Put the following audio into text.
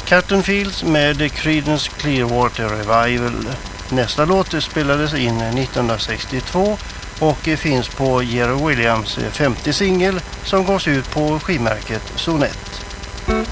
Cotton Fields med Creedence Clearwater Revival. Nästa låt spelades in 1962 och finns på Jerry Williams 50 singel som gavs ut på skivmärket Sonett.